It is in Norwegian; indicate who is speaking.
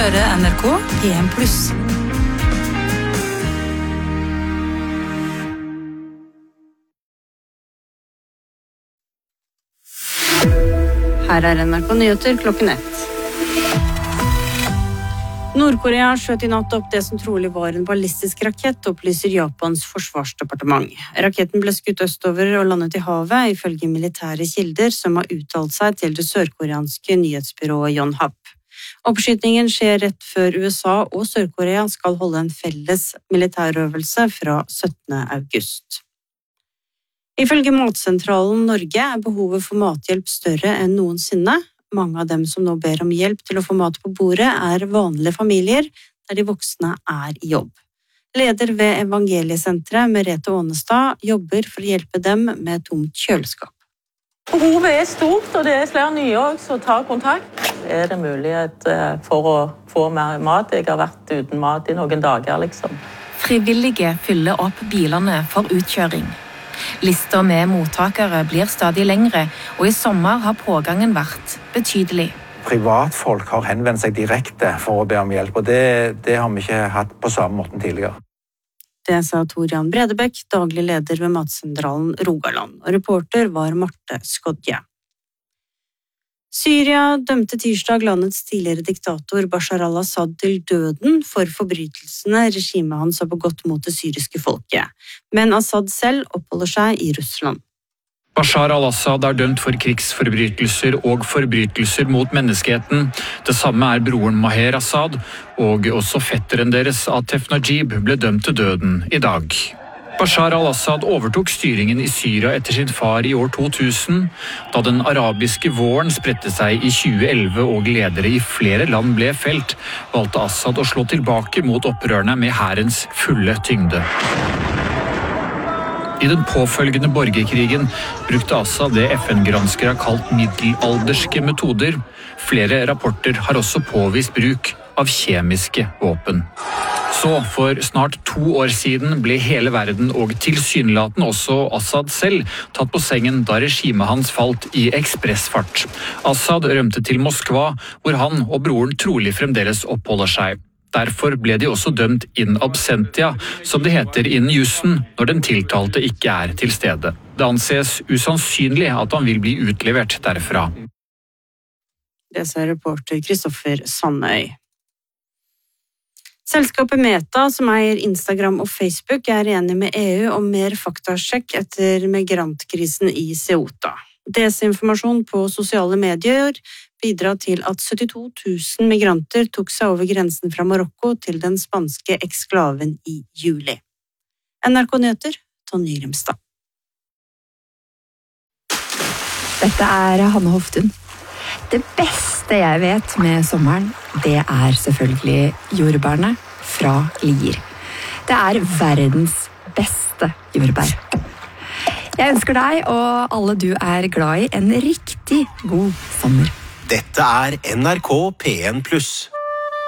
Speaker 1: hører NRK P1+. Her er NRK Nyheter klokken 1. Nordkorea skjøt I natt opp det som trolig var en ballistisk rakett, opplyser Japans forsvarsdepartement. Raketten ble skutt østover og landet I havet, ifølge militære kilder som har uttalt seg til det sørkoreanske nyhetsbyrået Yonhap. Oppskytingen skjer rett før USA og Sør-Korea skal holde en felles militærøvelse fra 17. august. Ifølge Matsentralen Norge er behovet for mathjelp større enn noensinne. Mange av dem som nå ber om hjelp til å få mat på bordet er vanlige familier, der de voksne er I jobb. Leder ved Evangeliesenteret, Merete Ånestad, jobber for å hjelpe dem med tomt kjøleskap.
Speaker 2: Behovet stort, og det flere nye også, så ta kontakt. Er det mulighet for å få mer mat? Jeg har vært uten mat I noen dager, liksom.
Speaker 3: Frivillige fyller opp bilene for utkjøring. Lister med mottakere blir stadig lengre, og I sommer har pågangen vært betydelig.
Speaker 4: Privatfolk har henvendt seg direkte for å be om hjelp, og det har vi ikke hatt på samme måten tidligere.
Speaker 1: Det sa Tor Jan Bredebekk, daglig leder ved Matsentralen Rogaland, og reporter var Marte Skodje. Syria dømte tirsdag landets tidligere diktator Bashar al-Assad til døden for forbrytelsene regimet hans har begått mot det syriske folket. Men Assad selv oppholder seg I Russland.
Speaker 5: Bashar al-Assad er dømt for krigsforbrytelser og forbrytelser mot menneskeheten. Det samme er broren Maher Assad, og også fetteren deres Atef Najib ble dømt til døden I dag. Bashar al-Assad overtok styringen I Syria etter sin far I år 2000. Da den arabiske våren spredte seg I 2011 og ledere I flere land ble felt, valgte Assad å slå tilbake mot opprørerne med hærens fulle tyngde. I den påfølgende borgerkrigen brukte Assad det FN-granskere har kalt middelalderske metoder. Flere rapporter har også påvist bruk av kjemiske våpen. Så for snart 2 år siden ble hele verden og tilsynelatende også Assad selv tatt på sengen da regimet hans falt I ekspressfart. Assad rømte til Moskva, hvor han og broren trolig fremdeles oppholder seg. Derfor ble de også dømt in absentia, som det heter innen jussen når den tiltalte ikke er til stede. Det anses usannsynlig at han vil bli utlevert derfra.
Speaker 1: Det sa reporter Kristoffer Sandøy. Selskapet Meta, som eier Instagram og Facebook, er enig med EU om mer faktasjekk etter migrantkrisen I Ceuta. Desinformasjon på sosiale medier bidrar til at 72 000 migranter tok seg over grensen fra Marokko til den spanske eksklaven I juli. NRK Nyheter, Tonje Grimstad.
Speaker 6: Dette er Hanne Hoftun. Det beste jeg vet med sommeren, det er selvfølgelig jordbærene fra Lier. Det er verdens beste jordbær. Jeg ønsker deg og alle du er glad I en riktig god sommer.
Speaker 7: Dette er NRK P1+.